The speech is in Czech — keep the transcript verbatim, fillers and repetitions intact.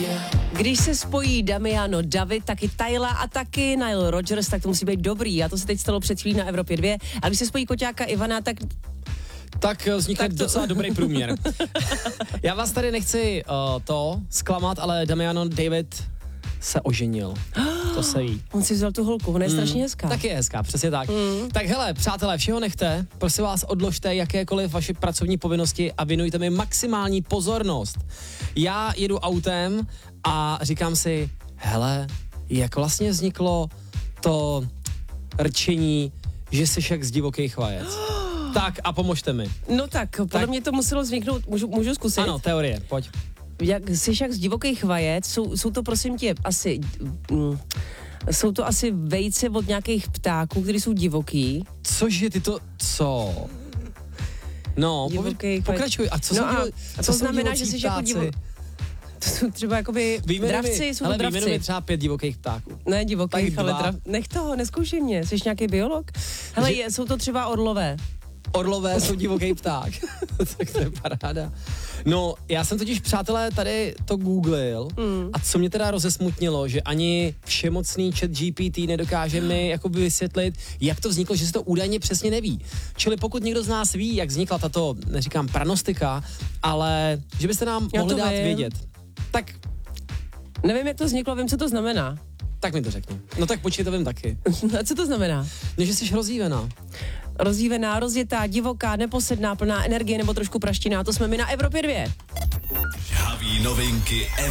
Když se spojí Damiano David, taky Tyla a taky Nile Rodgers, tak to musí být dobrý. A to se teď stalo před chvílí na Evropě dva. A když se spojí Koťáka Ivana, tak... Tak vznikne Tak to- docela dobrý průměr. Já vás tady nechci uh, to zklamat, ale Damiano David se oženil. To se ví. On si vzal tu holku, ona je strašně hezká. Tak je hezká, přesně tak. Mm. Tak hele, přátelé, všeho nechte, prosím vás, odložte jakékoliv vaše pracovní povinnosti a věnujte mi maximální pozornost. Já jedu autem a říkám si, hele, jak vlastně vzniklo to rčení, že jsi jak z divokých vajec. Tak a pomožte mi. No tak, podle Tak. mě to muselo vzniknout, můžu, můžu zkusit? Ano, teorie, pojď. Jak, jsi jak z divokých vajec, jsou, jsou to prosím tě asi... Mm, jsou to asi vejce od nějakých ptáků, které jsou divoký. Cože ty to, co? No, Divokých povi- vajec. pokračuj. A co No jsou a- divo- a to co jsou znamená, divocí že jsi jako ptáci? divo- To jsou třeba jakoby Vyjmenuj mi- dravci, jsou to hele, vyjmenuj mi dravci. třeba pět divokých ptáků. Ne divokých, Tak ale dva. drav... Nech toho, neskoušej mě, jsi nějaký biolog? Hele, Že- je, jsou to třeba orlové. Orlové jsou divoký pták. Tak to je paráda. No, já jsem totiž, přátelé, tady to googlil mm. a co mě teda rozesmutnilo, že ani všemocný chat G P T nedokáže mi jakoby vysvětlit, jak to vzniklo, že se to údajně přesně neví. Čili pokud někdo z nás ví, jak vznikla tato, neříkám pranostika, ale že byste nám Já mohli to dát vím. vědět, tak, Nevím, jak to vzniklo, vím, co to znamená. tak mi to řekni. No tak počkej, to vím taky. A co to znamená? No, že jsi rozjívená. Rozdívená, rozjetá, divoká, neposedná, plná energie nebo trošku praštěná, to jsme my na Evropě dvě. Žhaví novinky